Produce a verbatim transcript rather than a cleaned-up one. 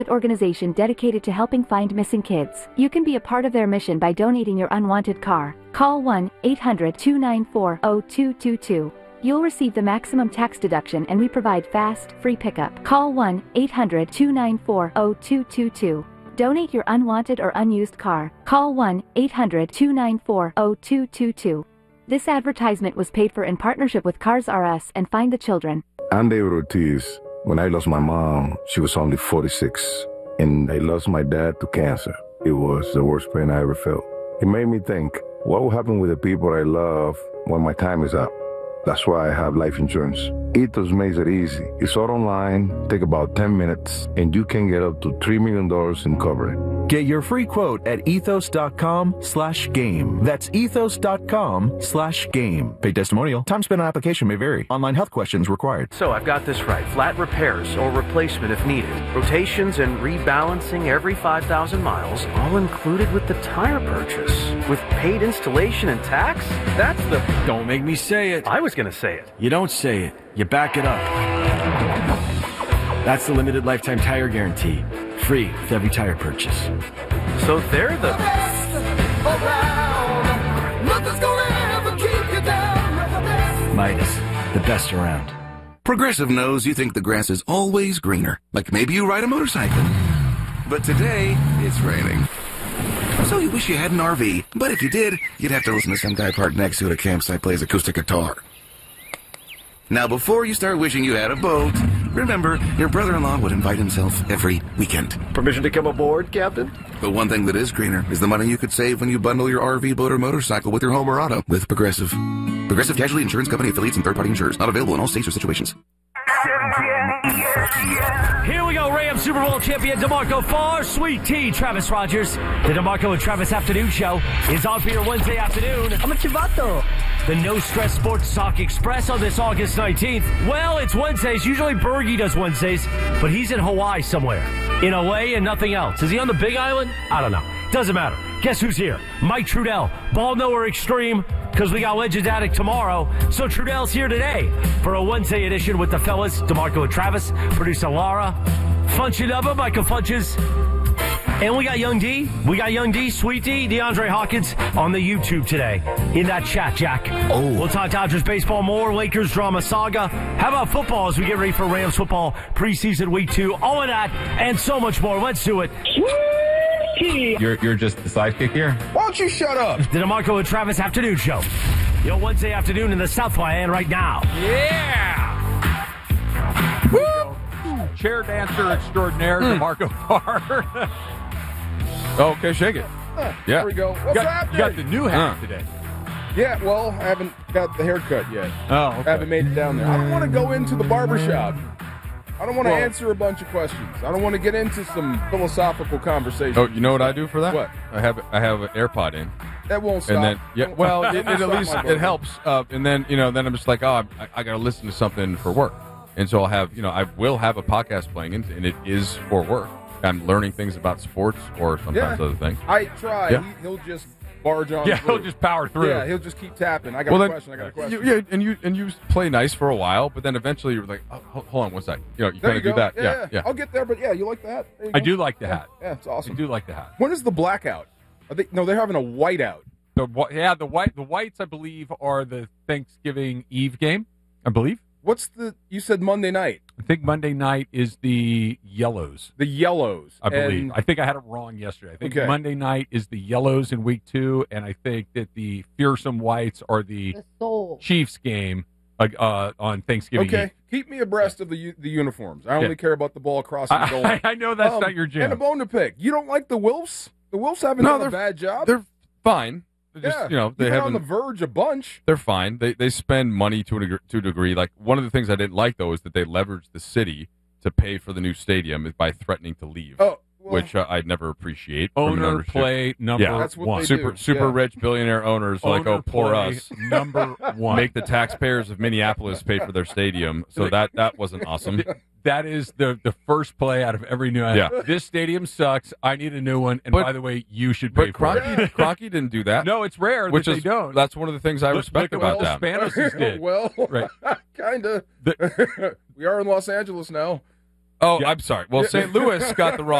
organization dedicated to helping find missing kids. You can be a part of their mission by donating your unwanted car. Call one eight hundred two nine four zero two two two. You'll receive the maximum tax deduction and we provide fast, free pickup. Call one eight hundred two nine four zero two two two. Donate your unwanted or unused car. Call one eight hundred two nine four zero two two two. This advertisement was paid for in partnership with Cars R Us and Find the Children. I'm David Ortiz. When I lost my mom, she was only forty-six, and I lost my dad to cancer. It was the worst pain I ever felt. It made me think, what will happen with the people I love when my time is up? That's why I have life insurance. Ethos makes it easy. It's all online, take about ten minutes, and you can get up to three million dollars in coverage. Get your free quote at ethos.com slash game. That's ethos.com slash game. Paid testimonial. Time spent on application may vary. Online health questions required. So I've got this right. Flat repairs or replacement if needed. Rotations and rebalancing every five thousand miles, all included with the tire purchase. With paid installation and tax? That's the... Don't make me say it. I was going to say it. You don't say it. You back it up. That's the limited lifetime tire guarantee. Free with every tire purchase. So they're the... Midas, the best around. Progressive knows you think the grass is always greener. Like maybe you ride a motorcycle. But today, it's raining. So you wish you had an R V. But if you did, you'd have to listen to some guy parked next to it at a campsite plays acoustic guitar. Now, before you start wishing you had a boat, remember, your brother-in-law would invite himself every weekend. Permission to come aboard, Captain? But one thing that is greener is the money you could save when you bundle your R V, boat, or motorcycle with your home or auto with Progressive. Progressive Casualty Insurance Company affiliates and third-party insurers. Not available in all states or situations. Here we go, Rams Super Bowl champion DeMarco Farr, Sweet Tea, Travis Rogers. The DeMarco and Travis Afternoon Show is on for your Wednesday afternoon. I'm a chivato. The No Stress Sports Talk Express on this August nineteenth. Well, it's Wednesdays. Usually Bergie does Wednesdays, but he's in Hawaii somewhere. In L A and nothing else. Is he on the Big Island? I don't know. Doesn't matter. Guess who's here? Mike Trudell, Ball Knower Extreme, because we got Legends Addict tomorrow. So Trudell's here today for a Wednesday edition with the fellas, DeMarco and Travis, producer Laura, Funchy Lover, Michael Funches, and we got Young D. We got Young D, Sweet D, DeAndre Hawkins on the YouTube today in that chat, Jack. Oh. We'll talk Dodgers baseball more, Lakers drama saga. How about football as we get ready for Rams football preseason week two? All of that and so much more. Let's do it. You're you're just the sidekick here? Why don't you shut up? The DeMarco and Travis Afternoon Show. Your Wednesday afternoon in the Southland right now. Yeah! Woo! Chair dancer extraordinaire, mm. DeMarco Farr. Oh, okay, shake it. Uh, yeah. There we go. What's got, happening? You got the new hat uh. today. Yeah, well, I haven't got the haircut yet. Oh, okay. I haven't made it down there. I don't want to go into the barbershop. I don't want to well, answer a bunch of questions. I don't want to get into some philosophical conversation. Oh, you know what I do for that? What? I have I have an AirPod in. That won't stop. And then, yeah, well, it, it at least it helps. Uh, and then, you know, then I'm just like, oh, I, I got to listen to something for work. And so I'll have, you know, I will have a podcast playing, and, and it is for work. I'm learning things about sports or sometimes yeah. other things. I try. Yeah. He, he'll just barge on Yeah, through. he'll just power through. Yeah, he'll just keep tapping. I got well, a then, question. I got a question. You, yeah, and you and you play nice for a while, but then eventually you're like, oh, hold on one sec. You know, you kind of do that. Yeah, Yeah, yeah, yeah. I'll get there, but yeah, you like the hat? I do like the yeah. hat. Yeah, it's awesome. I do like the hat. When is the blackout? Are they, no, they're having a whiteout. The yeah, the white the whites I believe are the Thanksgiving Eve game. I believe. What's the? You said Monday night. I think Monday night is the yellows. The yellows. I believe. And, I think I had it wrong yesterday. I think okay. Monday night is the yellows in week two, and I think that the fearsome whites are the, the Chiefs game uh, uh, on Thanksgiving Okay, Eve. keep me abreast of the the uniforms. I only Yeah. care about the ball crossing the goal. I, I know that's Um, not your jam. And a bone to pick. You don't like the Wilfs? The Wilfs haven't No, done a they're- bad job. They're fine. They're just, yeah, you know, they You've been haven't. on the verge a bunch. They're fine. They they spend money to a degree, to a degree. Like one of the things I didn't like though is that they leveraged the city to pay for the new stadium by threatening to leave. Oh, well, which uh, I'd never appreciate. from an Owner ownership. play number yeah. That's what one. they super do. super Yeah. rich billionaire owners are like, Owner oh, poor play us. number one. Make the taxpayers of Minneapolis pay for their stadium. So that that wasn't awesome. That is the, the first play out of every new. Yeah. This stadium sucks. I need a new one. And But- by the way, you should pay But for it. Kroenke, Kroenke didn't do that. No, it's rare which that is they don't. that's one of the things I Look- respect look at about what that. Spanos did. well, Right. kind of. The- We are in Los Angeles now. Oh, I'm sorry. Well, Saint Louis got the wrong